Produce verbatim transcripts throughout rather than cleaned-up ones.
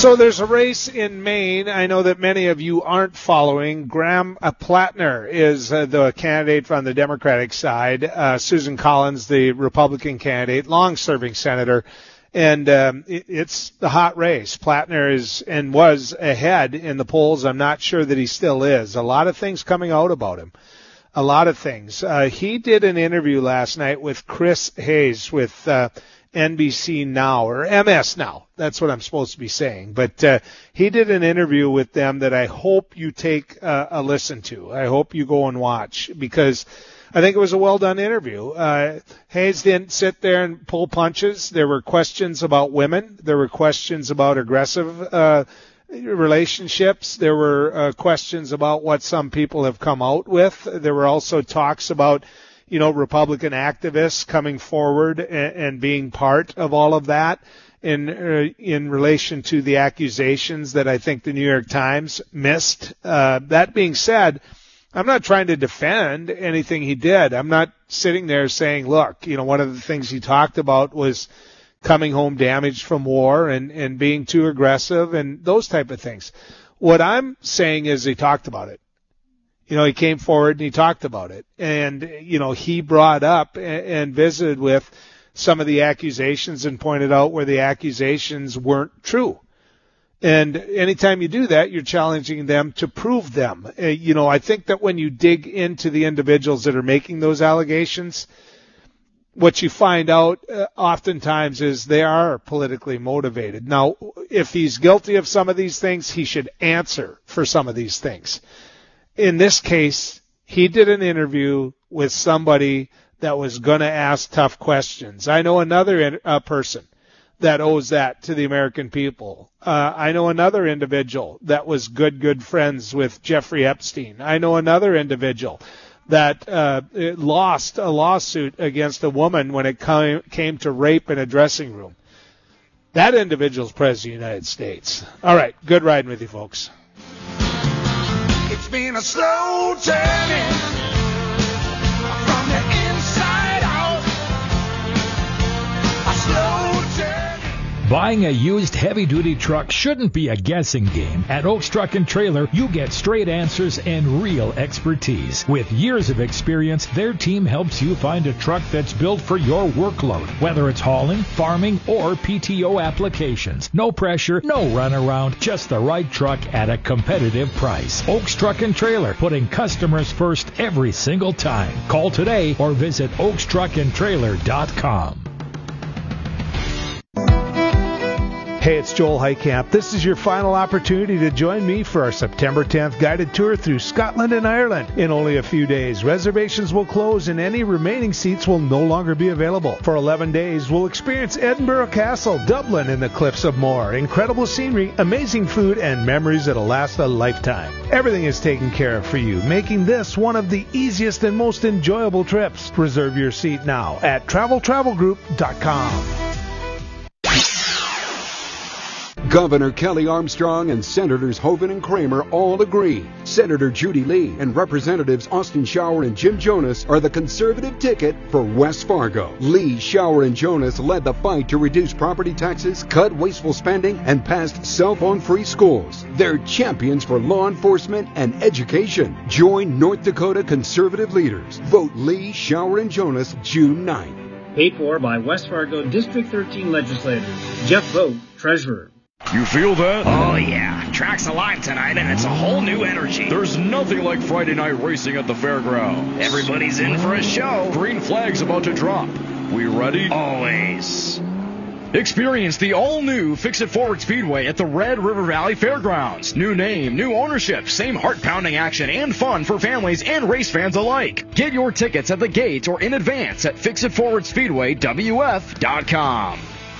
So there's a race in Maine. I know that many of you aren't following. Graham uh, Plattner is uh, the candidate from the Democratic side. Uh, Susan Collins, the Republican candidate, long-serving senator. And um, it, it's the hot race. Plattner is and was ahead in the polls. I'm not sure that he still is. A lot of things coming out about him. A lot of things. Uh, he did an interview last night with Chris Hayes with uh, N B C Now, or M S Now. That's what I'm supposed to be saying. But uh, he did an interview with them that I hope you take uh, a listen to. I hope you go and watch, because I think it was a well-done interview. Uh, Hayes didn't sit there and pull punches. There were questions about women. There were questions about aggressive uh, relationships. There were uh, questions about what some people have come out with. There were also talks about, you know, Republican activists coming forward and, and being part of all of that in uh, in relation to the accusations that I think the New York Times missed. Uh, that being said, I'm not trying to defend anything he did. I'm not sitting there saying, look, you know, one of the things he talked about was coming home damaged from war and, and being too aggressive and those type of things. What I'm saying is he talked about it. You know, he came forward and he talked about it. And, you know, he brought up and, and visited with some of the accusations and pointed out where the accusations weren't true. And anytime you do that, you're challenging them to prove them. Uh, you know, I think that when you dig into the individuals that are making those allegations, what you find out uh, oftentimes is they are politically motivated. Now, if he's guilty of some of these things, he should answer for some of these things. In this case, he did an interview with somebody that was going to ask tough questions. I know another in, uh, person that owes that to the American people. Uh, I know another individual that was good, good friends with Jeffrey Epstein. I know another individual that uh, lost a lawsuit against a woman when it came, came to rape in a dressing room. That individual's president of the United States. All right, good riding with you, folks. It's been a slow journey from the inside out. A slow journey. Buying a used heavy-duty truck shouldn't be a guessing game. At Oaks Truck and Trailer, you get straight answers and real expertise. With years of experience, their team helps you find a truck that's built for your workload, whether it's hauling, farming, or P T O applications. No pressure, no runaround, just the right truck at a competitive price. Oaks Truck and Trailer, putting customers first every single time. Call today or visit oaks truck and trailer dot com. Hey, it's Joel Heitkamp. This is your final opportunity to join me for our September tenth guided tour through Scotland and Ireland. In only a few days, reservations will close and any remaining seats will no longer be available. For eleven days, we'll experience Edinburgh Castle, Dublin, and the Cliffs of Moher. Incredible scenery, amazing food, and memories that'll last a lifetime. Everything is taken care of for you, making this one of the easiest and most enjoyable trips. Reserve your seat now at travel travel group dot com. Governor Kelly Armstrong and Senators Hoeven and Kramer all agree. Senator Judy Lee and Representatives Austin Shower and Jim Jonas are the conservative ticket for West Fargo. Lee, Shower, and Jonas led the fight to reduce property taxes, cut wasteful spending, and passed cell phone-free schools. They're champions for law enforcement and education. Join North Dakota conservative leaders. Vote Lee, Shower, and Jonas June ninth. Paid for by West Fargo District thirteen legislators. Jeff Vogt, Treasurer. You feel that? Oh, yeah. Track's alive tonight, and it's a whole new energy. There's nothing like Friday night racing at the fairgrounds. Everybody's in for a show. Green flag's about to drop. We ready? Always. Experience the all-new Fix-It Forward Speedway at the Red River Valley Fairgrounds. New name, new ownership, same heart-pounding action and fun for families and race fans alike. Get your tickets at the gate or in advance at fix it forward speedway w f dot com.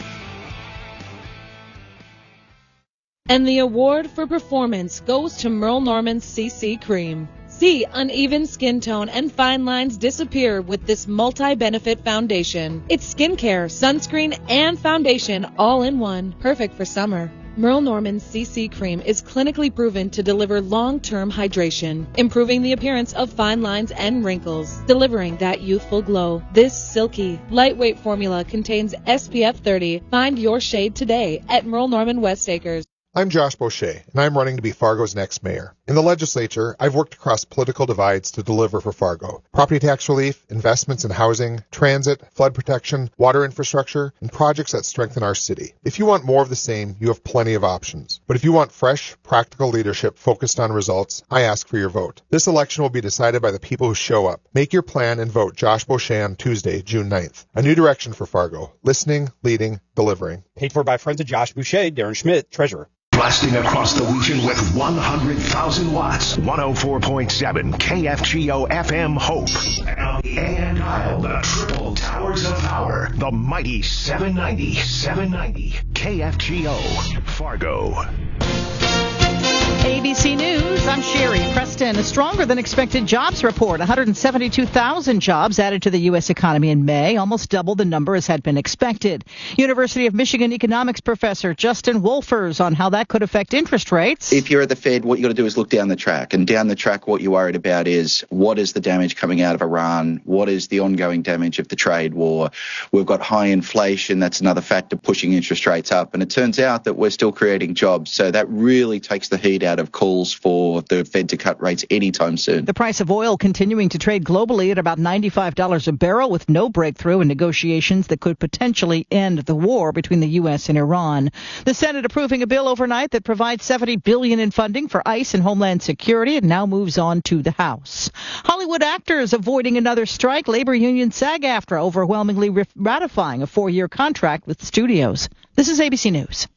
And the award for performance goes to Merle Norman's C C Cream. See uneven skin tone and fine lines disappear with this multi-benefit foundation. It's skincare, sunscreen, and foundation all in one. Perfect for summer. Merle Norman's C C Cream is clinically proven to deliver long-term hydration, improving the appearance of fine lines and wrinkles, delivering that youthful glow. This silky, lightweight formula contains S P F thirty. Find your shade today at Merle Norman West Acres. I'm Josh Boucher, and I'm running to be Fargo's next mayor. In the legislature, I've worked across political divides to deliver for Fargo. Property tax relief, investments in housing, transit, flood protection, water infrastructure, and projects that strengthen our city. If you want more of the same, you have plenty of options. But if you want fresh, practical leadership focused on results, I ask for your vote. This election will be decided by the people who show up. Make your plan and vote Josh Boucher on Tuesday, June ninth. A new direction for Fargo. Listening, leading, delivering. Paid for by friends of Josh Boucher, Darren Schmidt, Treasurer. Blasting across the region with one hundred thousand watts. one oh four point seven K F G O F M Hope. And on the A M dial, the triple towers of power. The mighty seven ninety, seven ninety K F G O, Fargo. A B C News, I'm Sherry Preston. A stronger than expected jobs report. one hundred seventy-two thousand jobs added to the U S economy in May, almost double the number as had been expected. University of Michigan economics professor Justin Wolfers on how that could affect interest rates. If you're at the Fed, what you got to do is look down the track. And down the track, what you're worried about is what is the damage coming out of Iran? What is the ongoing damage of the trade war? We've got high inflation. That's another factor pushing interest rates up. And it turns out that we're still creating jobs. So that really takes the heat out of calls for the Fed to cut rates anytime soon. The price of oil continuing to trade globally at about ninety-five dollars a barrel with no breakthrough in negotiations that could potentially end the war between the U S and Iran. The Senate approving a bill overnight that provides seventy billion dollars in funding for ICE and Homeland Security and now moves on to the House. Hollywood actors avoiding another strike. Labor union SAG-AFTRA overwhelmingly ratifying a four-year contract with studios. This is A B C News.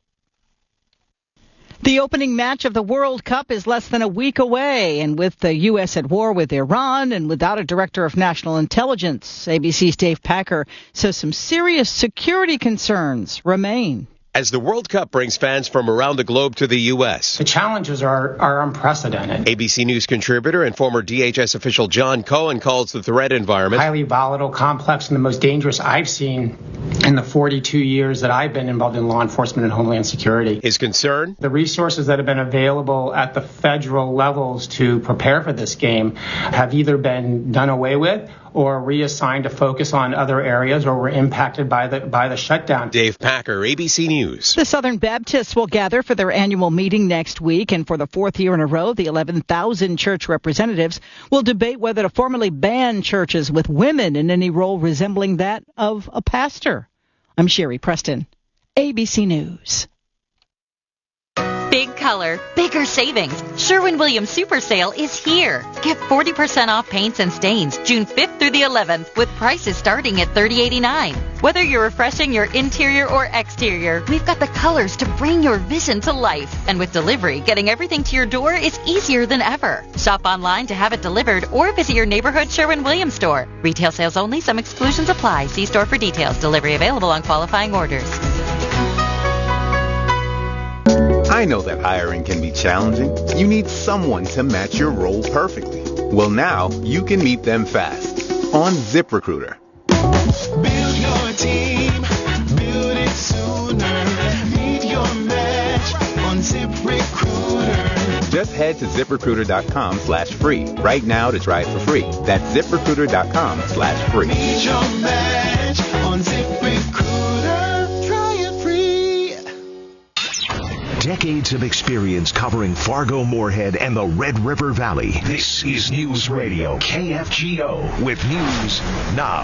The opening match of the World Cup is less than a week away, and with the U S at war with Iran and without a director of national intelligence, A B C's Dave Packer says some serious security concerns remain. As the World Cup brings fans from around the globe to the U S. The challenges are, are unprecedented. A B C News contributor and former D H S official John Cohen calls the threat environment highly volatile, complex, and the most dangerous I've seen in the forty-two years that I've been involved in law enforcement and Homeland Security. His concern? The resources that have been available at the federal levels to prepare for this game have either been done away with or reassigned to focus on other areas or were impacted by the by the shutdown. Dave Packer, A B C News. The Southern Baptists will gather for their annual meeting next week, and for the fourth year in a row, the eleven thousand church representatives will debate whether to formally ban churches with women in any role resembling that of a pastor. I'm Sherry Preston, A B C News. Big color, bigger savings. Sherwin-Williams Super Sale is here. Get forty percent off paints and stains June fifth through the eleventh with prices starting at thirty eighty-nine. Whether you're refreshing your interior or exterior, we've got the colors to bring your vision to life. And with delivery, getting everything to your door is easier than ever. Shop online to have it delivered or visit your neighborhood Sherwin-Williams store. Retail sales only. Some exclusions apply. See store for details. Delivery available on qualifying orders. I know that hiring can be challenging. You need someone to match your role perfectly. Well, now you can meet them fast on ZipRecruiter. Build your team, build it sooner. Meet your match on ZipRecruiter. Just head to ZipRecruiter.com slash free right now to try it for free. That's ZipRecruiter.com slash free. Meet your match on ZipRecruiter. Try it free. Decades of experience covering Fargo, Moorhead, and the Red River Valley. This is News Radio K F G O with news now.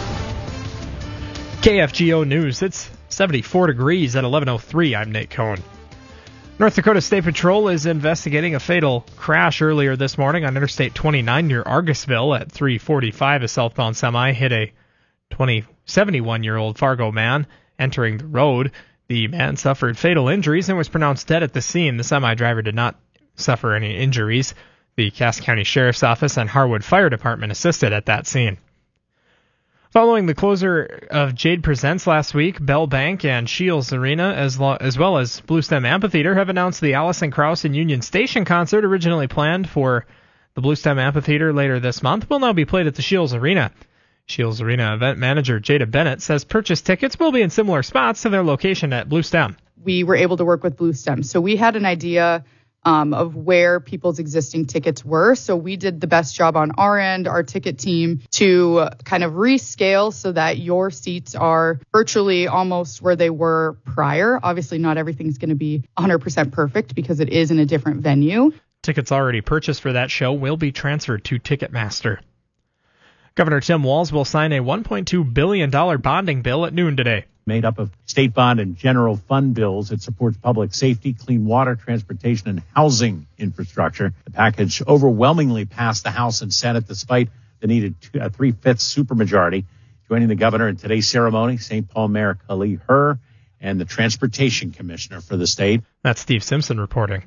K F G O News. It's seventy-four degrees at eleven oh three. I'm Nate Cohn. North Dakota State Patrol is investigating a fatal crash earlier this morning on Interstate twenty-nine near Argusville at three forty-five. A southbound semi hit a seventy-one-year-old Fargo man entering the road. The man suffered fatal injuries and was pronounced dead at the scene. The semi-driver did not suffer any injuries. The Cass County Sheriff's Office and Harwood Fire Department assisted at that scene. Following the closure of Jade Presents last week, Bell Bank and Shields Arena, as, lo- as well as Bluestem Amphitheater, have announced the Allison Krauss and Union Station concert, originally planned for the Bluestem Amphitheater later this month, will now be played at the Shields Arena. Shields Arena event manager Jada Bennett says purchase tickets will be in similar spots to their location at Bluestem. We were able to work with Bluestem. So we had an idea um, of where people's existing tickets were. So we did the best job on our end, our ticket team, to kind of rescale so that your seats are virtually almost where they were prior. Obviously, not everything's going to be one hundred percent perfect because it is in a different venue. Tickets already purchased for that show will be transferred to Ticketmaster. Governor Tim Walz will sign a one point two billion dollars bonding bill at noon today. Made up of state bond and general fund bills. It supports public safety, clean water, transportation, and housing infrastructure. The package overwhelmingly passed the House and Senate despite the needed two, a three-fifths supermajority. Joining the governor in today's ceremony, Saint Paul Mayor Khalil Herr and the Transportation Commissioner for the state. That's Steve Simpson reporting.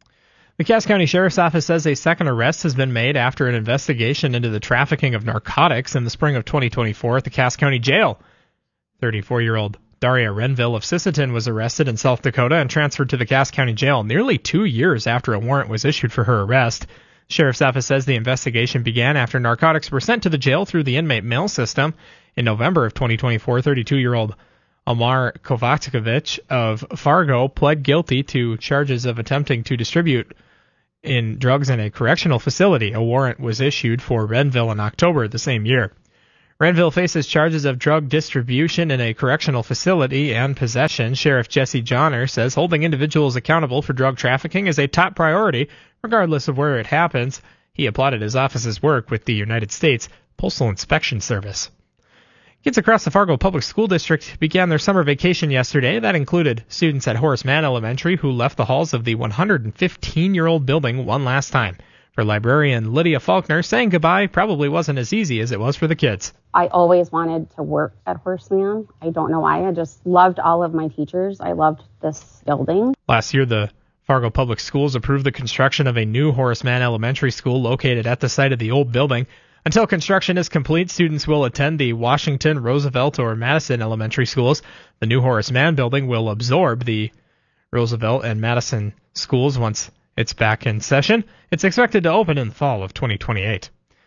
The Cass County Sheriff's Office says a second arrest has been made after an investigation into the trafficking of narcotics in the spring of twenty twenty-four at the Cass County Jail. thirty-four-year-old Daria Renville of Sisseton was arrested in South Dakota and transferred to the Cass County Jail nearly two years after a warrant was issued for her arrest. The Sheriff's Office says the investigation began after narcotics were sent to the jail through the inmate mail system. In November of twenty twenty-four, thirty-two-year-old Omar Kovacevic of Fargo pled guilty to charges of attempting to distribute in drugs in a correctional facility. A warrant was issued for Renville in October the same year. Renville faces charges of drug distribution in a correctional facility and possession. Sheriff Jesse Johnner says holding individuals accountable for drug trafficking is a top priority, regardless of where it happens. He applauded his office's work with the United States Postal Inspection Service. Kids across the Fargo Public School District began their summer vacation yesterday. That included students at Horace Mann Elementary who left the halls of the one hundred fifteen-year-old building one last time. For librarian Lydia Faulkner, saying goodbye probably wasn't as easy as it was for the kids. I always wanted to work at Horace Mann. I don't know why. I just loved all of my teachers. I loved this building. Last year, the Fargo Public Schools approved the construction of a new Horace Mann Elementary School located at the site of the old building. Until construction is complete, students will attend the Washington, Roosevelt, or Madison elementary schools. The new Horace Mann building will absorb the Roosevelt and Madison schools once it's back in session. It's expected to open in the fall of twenty twenty-eight.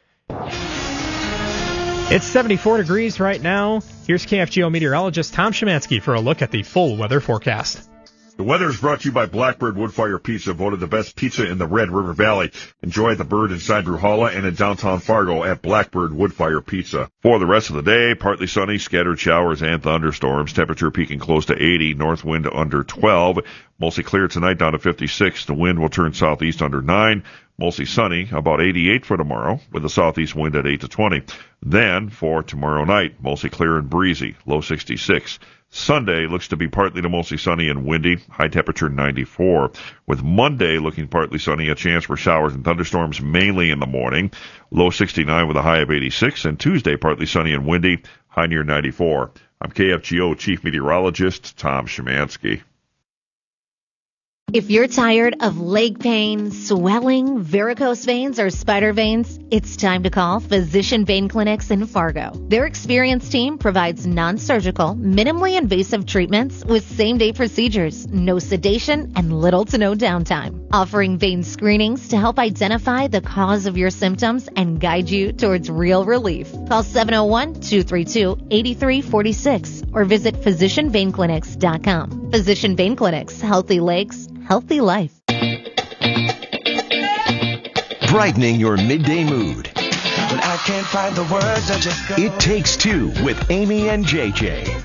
It's seventy-four degrees right now. Here's K F G O meteorologist Tom Szymanski for a look at the full weather forecast. The weather is brought to you by Blackbird Woodfire Pizza, voted the best pizza in the Red River Valley. Enjoy the bird inside Bruhala and in downtown Fargo at Blackbird Woodfire Pizza. For the rest of the day, partly sunny, scattered showers and thunderstorms. Temperature peaking close to eighty, north wind under twelve. Mostly clear tonight down to fifty-six. The wind will turn southeast under nine. Mostly sunny, about eighty-eight for tomorrow, with a southeast wind at eight to twenty. Then, for tomorrow night, mostly clear and breezy, low sixty-six. Sunday looks to be partly to mostly sunny and windy, high temperature ninety-four. With Monday looking partly sunny, a chance for showers and thunderstorms mainly in the morning, low sixty-nine with a high of eighty-six. And Tuesday partly sunny and windy, high near ninety-four. I'm K F G O Chief Meteorologist Tom Szymanski. If you're tired of leg pain, swelling, varicose veins, or spider veins, it's time to call Physician Vein Clinics in Fargo. Their experienced team provides non-surgical, minimally invasive treatments with same-day procedures, no sedation, and little to no downtime. Offering vein screenings to help identify the cause of your symptoms and guide you towards real relief. Call seven oh one, two three two, eight three four six or visit physician vein clinics dot com. Physician Vein Clinics, healthy legs, healthy life. Brightening your midday mood. When I can't find the words, I just go. It Takes Two with Amy and J J.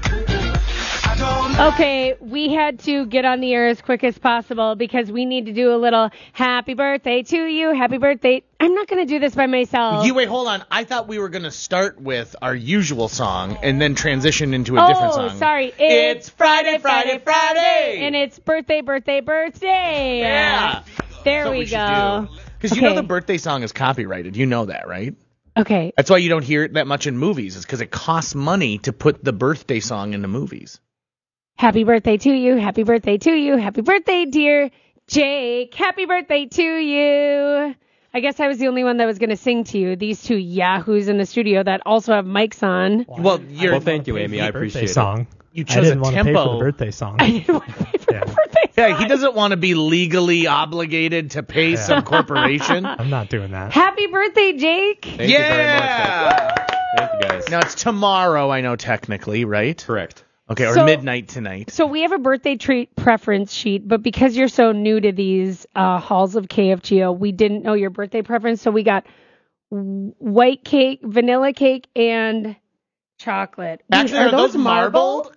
Okay, we had to get on the air as quick as possible because we need to do a little happy birthday to you, happy birthday. I'm not going to do this by myself. You wait, hold on. I thought we were going to start with our usual song and then transition into a oh, different song. Oh, sorry. It's, it's Friday, Friday, Friday. And it's birthday, birthday, birthday. Yeah. There That's we, we go. Because okay. you know the birthday song is copyrighted. You know that, right? Okay. That's why you don't hear it that much in movies. It's because it costs money to put the birthday song into movies. Happy birthday to you. Happy birthday to you. Happy birthday, dear Jake. Happy birthday to you. I guess I was the only one that was going to sing to you. These two yahoos in the studio that also have mics on. Well, you're, well thank you, Amy. I appreciate it. Song. You chose I didn't a want tempo. to pay for the birthday song. I didn't want to pay for yeah. the birthday song. Yeah, he doesn't want to be legally obligated to pay yeah. some corporation. I'm not doing that. Happy birthday, Jake. Thank yeah. you very much. Thank you, guys. Now, it's tomorrow, I know, technically, right? Correct. Okay, or So- midnight tonight. So we have a birthday treat preference sheet, but because you're so new to these uh, halls of K F G O, we didn't know your birthday preference. So we got w- white cake, vanilla cake, and chocolate. Wait, Actually, are those marbled?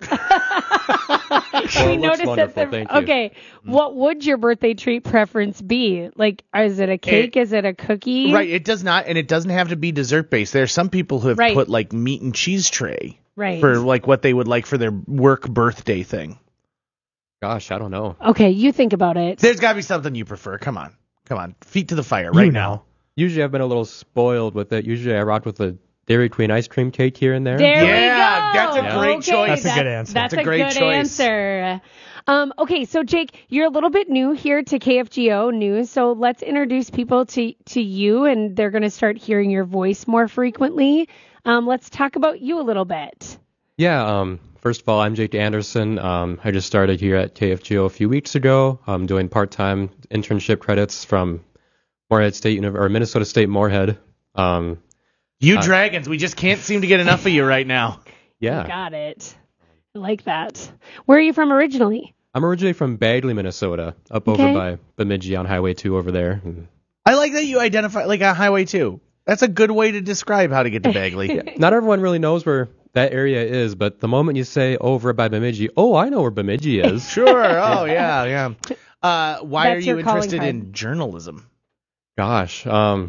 We noticed that. wonderful, The, thank you. okay, what would your birthday treat preference be? Like, is it a cake? It- is it a cookie? Right, it does not, and it doesn't have to be dessert based. There are some people who have Right. put like meat and cheese tray Right. for like what they would like for their work birthday thing. Gosh, I don't know. Okay, you think about it. There's got to be something you prefer. Come on, come on, feet to the fire right now. Usually I've been a little spoiled with it. Usually I rock with the Dairy Queen ice cream cake here and there. There Yeah, we go. that's a Yeah. great Okay, choice. That's a good answer. That's That's a a, great good choice. answer. Um, okay, so Jake, you're a little bit new here to K F G O News, so let's introduce people to to you, and they're going to start hearing your voice more frequently. Um, let's talk about you a little bit. Yeah, um, first of all, I'm Jake Anderson. Um, I just started here at K F G O a few weeks ago. I'm doing part-time internship credits from Moorhead State Uni- or Minnesota State Moorhead. Um, You Uh, dragons, we just can't seem to get enough of you right now. yeah, Got it. I like that. Where are you from originally? I'm originally from Bagley, Minnesota, up Okay. over by Bemidji on Highway two over there. And I like that you identify like on Highway two. That's a good way to describe how to get to Bagley. not everyone really knows where that area is, but the moment you say over by Bemidji, oh, I know where Bemidji is. Sure. Oh yeah, yeah. Uh, why That's are you your calling interested card. in journalism? Gosh, um,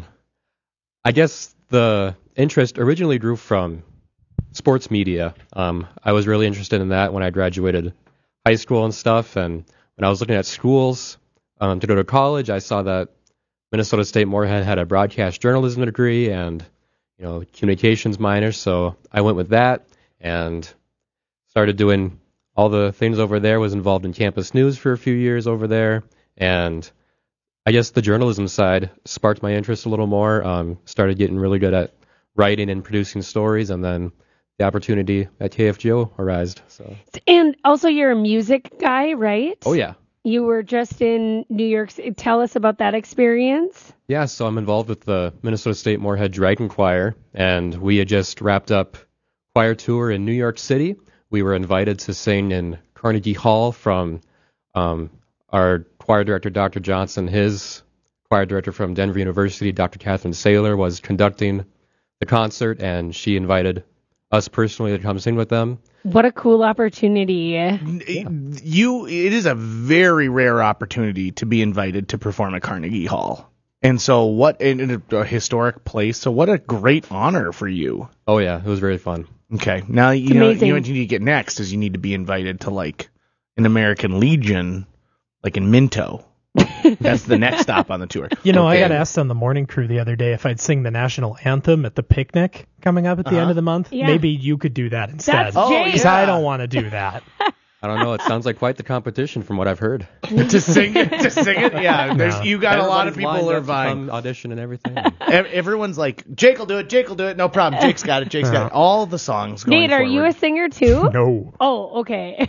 I guess the interest originally grew from sports media. Um, I was really interested in that when I graduated high school and stuff, and when I was looking at schools um, to go to college, I saw that Minnesota State Moorhead had a broadcast journalism degree and, you know, communications minor, so I went with that and started doing all the things over there, was involved in campus news for a few years over there, and I guess the journalism side sparked my interest a little more. Um, started getting really good at writing and producing stories, and then the opportunity at K F G O arose. So. And also, you're a music guy, right? Oh yeah, You were just in New York City. Tell us about that experience. yeah. So I'm involved with the Minnesota State Moorhead Dragon Choir, and we had just wrapped up choir tour in New York City. We were invited to sing in Carnegie Hall from um, our choir director, Doctor Johnson. His choir director from Denver University, Doctor Catherine Saylor, was conducting the concert, and she invited us personally to come sing with them. What a cool opportunity. You, it is a very rare opportunity to be invited to perform at Carnegie Hall. And so what, in, in a, a historic place, so what a great honor for you. Oh yeah, it was very fun. Okay, now you know, amazing. you know what you need to get next is you need to be invited to like an American Legion, like in Minto. That's the next stop on the tour. You know, Okay. I got asked on the morning crew the other day if I'd sing the national anthem at the picnic coming up at the Uh-huh. end of the month. Yeah. Maybe you could do that instead. That's Oh, Jake. Because yeah. I don't want to do that. I don't know. It sounds like quite the competition from what I've heard. to sing it, to sing it, yeah. There's, No. you got a lot of people Everybody's who are lined up to vying. come audition and everything. Ev- Everyone's like, Jake will do it, Jake will do it, no problem. Jake's got it, Jake's got it. All the songs going Nate, are you a forward. singer too? No, Oh, okay.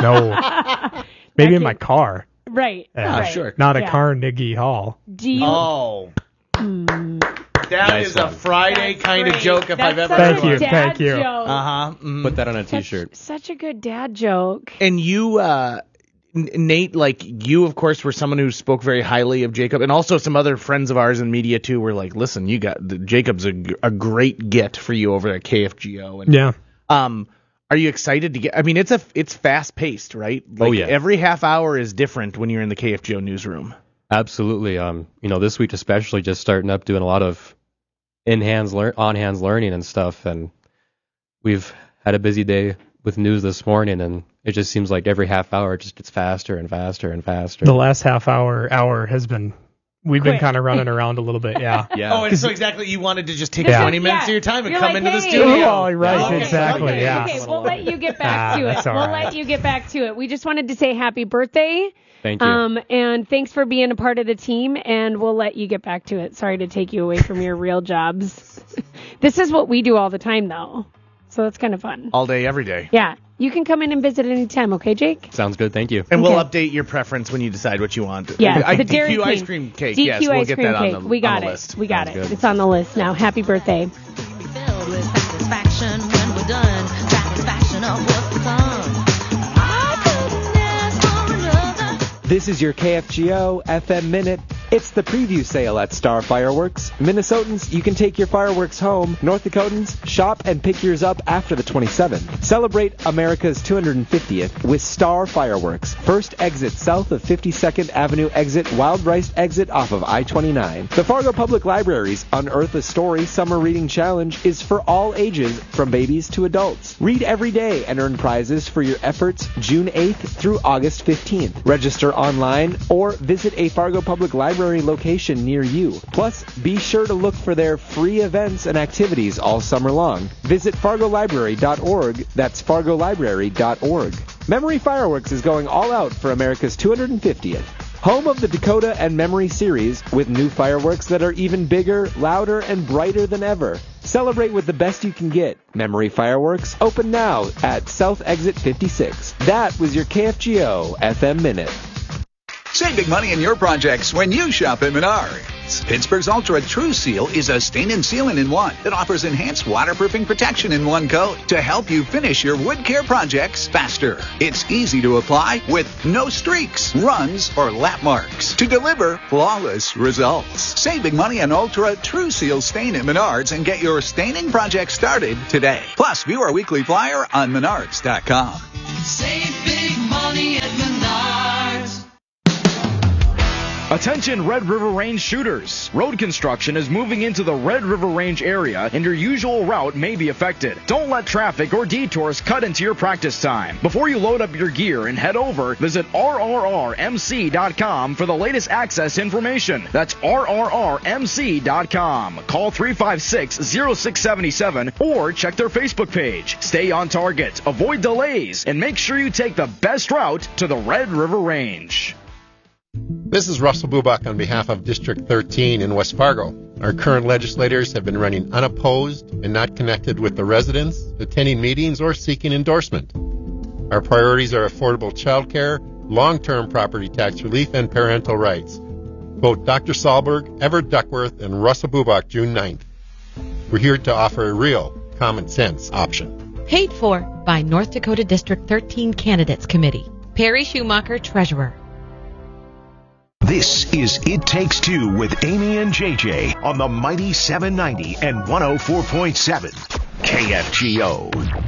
no. Maybe in my car. Right. Yeah, right. sure. Not at Yeah. Carnegie Hall. Do you? Oh. Hmm. That Nice is a one. Friday That's kind of great. joke if That's I've ever such heard Thank a you, one. dad thank you. joke. Uh-huh. Mm. Put that on a Such- T-shirt. Such a good dad joke. And you, uh, N- Nate, like you, of course, were someone who spoke very highly of Jacob, and also some other friends of ours in media too were like, "Listen, you got the, Jacob's a, g- a great get for you over at K F G O." And, Yeah. Um, are you excited to get? I mean, it's a it's fast paced, right? Like, Oh, yeah. Every half hour is different when you're in the K F G O newsroom. Absolutely. Um, you know, this week especially, just starting up doing a lot of in-hands, lear- on-hands learning and stuff, and we've had a busy day with news this morning, and it just seems like every half hour it just gets faster and faster and faster. The last half hour, hour has been, we've been Quick. kind of running around a little bit, yeah. Yeah. Oh, and so exactly, you wanted to just take Yeah. twenty minutes Yeah. of your time and You're come like, into the hey. studio. Oh, right, Okay, exactly, okay. yeah. Okay, we'll let you get back Ah, to it. that's all We'll right. let you get back to it. We just wanted to say happy birthday. Thank you. Um, and thanks for being a part of the team, and we'll let you get back to it. Sorry to take you away from your real jobs. This is what we do all the time, though. So that's kind of fun. All day, every day. Yeah. You can come in and visit anytime, okay, Jake? Sounds good. Thank you. And we'll Okay. update your preference when you decide what you want. Yeah, I, the D Q Dairy ice Queen. cream cake. D Q yes, we'll ice get cream that cake. on the, we got on the it. list. We got Sounds it. good. It's on the list now. Happy birthday. Filled with satisfaction when we're done. Satisfaction of what's to come. This is your K F G O F M Minute. It's the preview sale at Star Fireworks. Minnesotans, you can take your fireworks home. North Dakotans, shop and pick yours up after the twenty-seventh. Celebrate America's two hundred fiftieth with Star Fireworks. First exit south of fifty-second Avenue exit, Wild Rice exit off of I twenty-nine. The Fargo Public Library's Unearth a Story Summer Reading Challenge is for all ages, from babies to adults. Read every day and earn prizes for your efforts June eighth through August fifteenth. Register online or visit a Fargo Public Library location near you. Plus, be sure to look for their free events and activities all summer long. Visit fargo library dot org. That's fargo library dot org. Memory Fireworks is going all out for America's two hundred fiftieth. Home of the Dakota and Memory series, with new fireworks that are even bigger, louder, and brighter than ever. Celebrate with the best you can get. Memory Fireworks, open now at South Exit fifty-six. That was your K F G O F M Minute. Save big money in your projects when you shop at Menards. Pittsburgh's Ultra True Seal is a stain and sealant in one that offers enhanced waterproofing protection in one coat to help you finish your wood care projects faster. It's easy to apply with no streaks, runs, or lap marks to deliver flawless results. Save big money on Ultra True Seal stain at Menards and get your staining project started today. Plus, view our weekly flyer on menards dot com. Save big money at Menards. Attention Red River Range shooters. Road construction is moving into the Red River Range area and your usual route may be affected. Don't let traffic or detours cut into your practice time. Before you load up your gear and head over, visit R R R M C dot com for the latest access information. That's R R R M C dot com. Call three five six, zero six seven seven or check their Facebook page. Stay on target, avoid delays, and make sure you take the best route to the Red River Range. This is Russell Bubach on behalf of District thirteen in West Fargo. Our current legislators have been running unopposed and not connected with the residents, attending meetings, or seeking endorsement. Our priorities are affordable child care, long-term property tax relief, and parental rights. Vote Doctor Sahlberg, Everett Duckworth, and Russell Bubach June ninth. We're here to offer a real common sense option. Paid for by North Dakota District thirteen Candidates Committee. Perry Schumacher, Treasurer. This is It Takes Two with Amy and J J on the Mighty seven ninety and one oh four point seven K F G O.